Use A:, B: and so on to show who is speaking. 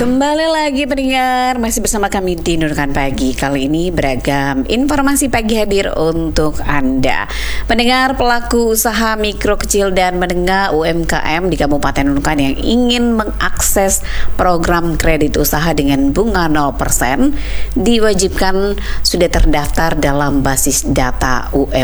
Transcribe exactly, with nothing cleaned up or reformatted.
A: Kembali lagi pendengar, masih bersama kami di Nurkan Pagi. Kali ini beragam informasi pagi hadir untuk Anda. Pendengar, pelaku usaha mikro kecil dan menengah U M K M di Kabupaten Nunukan yang ingin mengakses program kredit usaha dengan bunga nol persen diwajibkan sudah terdaftar dalam basis data U M